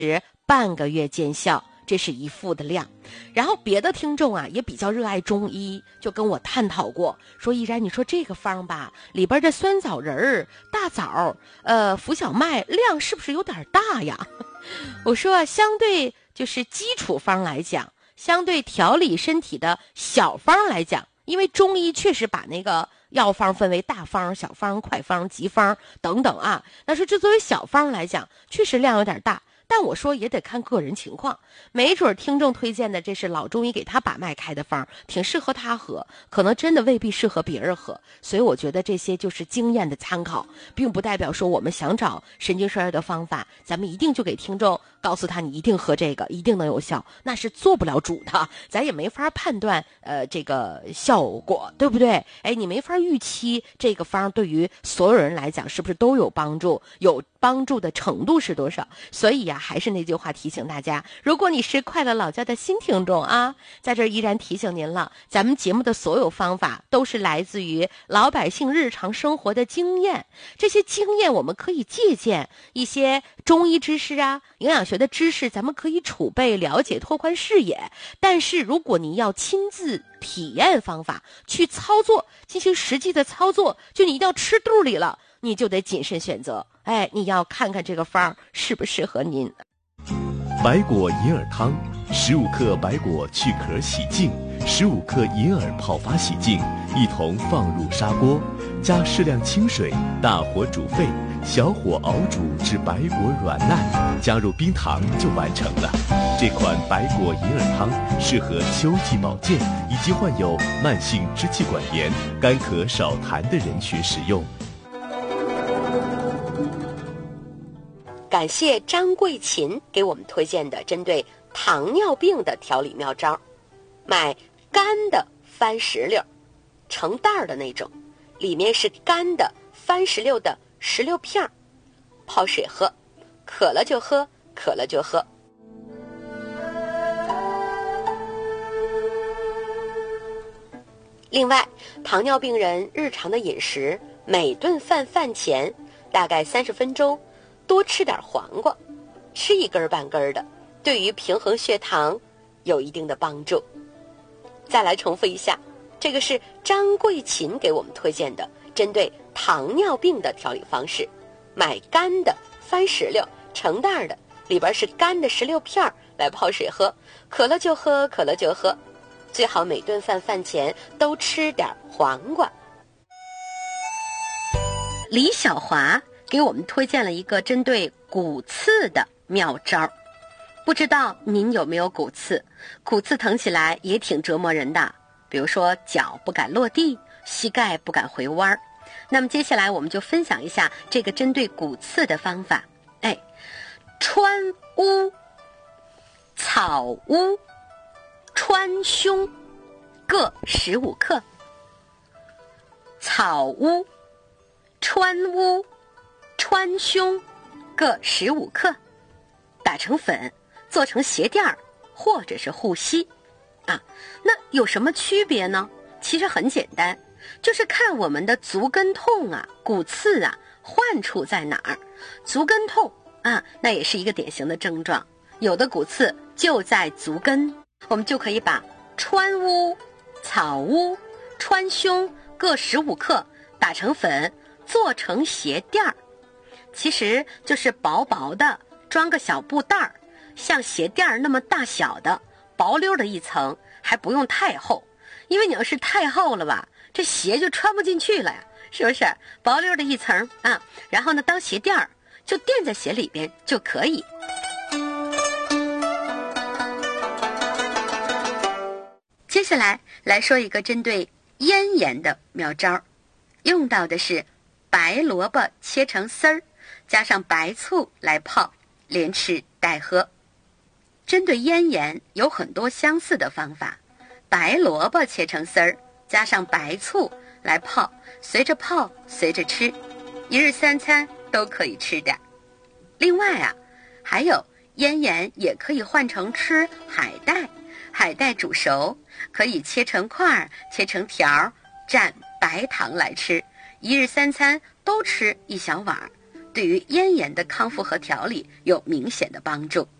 半个月见效，这是一副的量。然后别的听众啊也比较热爱中医，就跟我探讨过，说依然你说这个方吧，里边的酸枣仁儿、大枣、浮小麦量是不是有点大呀？我说啊，相对就是基础方来讲，相对调理身体的小方来讲，因为中医确实把那个药方分为大方、小方、快方、急方等等啊。那说这作为小方来讲，确实量有点大。但我说也得看个人情况，没准听众推荐的这是老中医给他把脉开的方，挺适合他喝，可能真的未必适合别人喝。所以我觉得这些就是经验的参考，并不代表说我们想找神经衰弱的方法，咱们一定就给听众告诉他你一定喝这个，一定能有效，那是做不了主的，咱也没法判断这个效果，对不对？哎，你没法预期这个方对于所有人来讲是不是都有帮助，有帮助的程度是多少。所以呀，还是那句话提醒大家，如果你是快乐老家的新听众啊，在这儿依然提醒您了，咱们节目的所有方法都是来自于老百姓日常生活的经验，这些经验我们可以借鉴一些中医知识啊、营养学的知识，咱们可以储备了解，拓宽视野。但是如果你要亲自体验方法去操作，进行实际的操作，就你一定要吃肚里了，你就得谨慎选择。哎，你要看看这个方适不适合您。 白果银耳汤，15克白果去壳洗净，15克银耳泡发洗净，一同放入砂锅，加适量清水，大火煮沸，小火熬煮至白果软烂，加入冰糖就完成了。这款白果银耳汤适合秋季保健以及患有慢性支气管炎、干咳少痰的人群食用。 感谢张桂琴给我们推荐的针对糖尿病的调理妙招。买干的番石榴，成袋的那种，里面是干的番石榴的16片，泡水喝，渴了就喝，渴了就喝。另外，糖尿病人日常的饮食，每顿饭饭前大概30分钟多吃点黄瓜，吃一根半根的，对于平衡血糖有一定的帮助。再来重复一下，这个是张桂琴给我们推荐的针对糖尿病的调理方式。买干的番石榴，成袋的，里边是干的16片来泡水喝，渴了就喝，渴了就喝。最好每顿饭饭前都吃点黄瓜。李小华给我们推荐了一个针对骨刺的妙招，不知道您有没有骨刺？骨刺疼起来也挺折磨人的，比如说脚不敢落地，膝盖不敢回弯。那么接下来我们就分享一下这个针对骨刺的方法。川乌、草乌、川芎各15克，草乌、川乌、川芎各15克，打成粉，做成鞋垫儿或者是护膝啊。那有什么区别呢？其实很简单，就是看我们的足跟痛啊、骨刺啊患处在哪儿。足跟痛啊，那也是一个典型的症状，有的骨刺就在足跟，我们就可以把川乌、草乌、川芎各15克打成粉，做成鞋垫儿。其实就是薄薄的装个小布袋儿，像鞋垫儿那么大小的薄溜的一层，还不用太厚，因为你要是太厚了吧，这鞋就穿不进去了呀，是不是？薄溜的一层啊，然后呢当鞋垫儿就垫在鞋里边就可以。接下来说一个针对咽炎的妙招，用到的是白萝卜切成丝儿，加上白醋来泡，连吃带喝。针对咽炎有很多相似的方法，白萝卜切成丝儿，加上白醋来泡，随着泡随着吃，一日3餐都可以吃的。另外啊，还有咽炎也可以换成吃海带，海带煮熟，可以切成块，切成条，蘸白糖来吃，一日3餐都吃1小碗， 对于咽炎的康复和调理有明显的帮助。